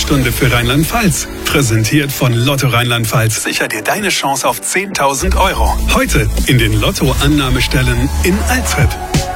Sprechstunde für Rheinland-Pfalz. Präsentiert von Lotto Rheinland-Pfalz. Sicher dir deine Chance auf 10.000 €. Heute in den Lotto-Annahmestellen in Alzey.